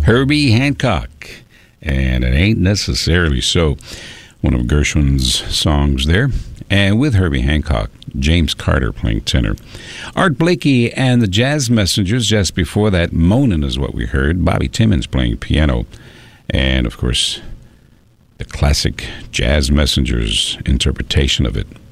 Herbie Hancock, and It Ain't Necessarily So, one of Gershwin's songs there. And with Herbie Hancock, James Carter playing tenor. Art Blakey and the Jazz Messengers. Just before that, Moanin' is what we heard. Bobby Timmons playing piano. And, of course, the classic Jazz Messengers interpretation of it,